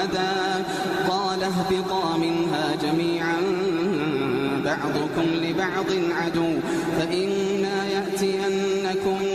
رمدا قال اهبطا منها جميعا بعضكم لبعض عدو فإما يأتينكم